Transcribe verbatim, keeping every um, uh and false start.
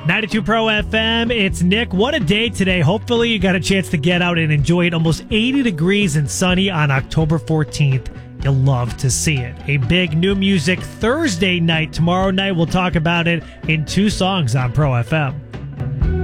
ninety-two Pro F M, it's Nick. What a day today. Hopefully you got a chance to get out and enjoy it. Almost eighty degrees and sunny on October fourteenth. You'll love to see it. A big new music Thursday night. Tomorrow night we'll talk about it in two songs on Pro F M.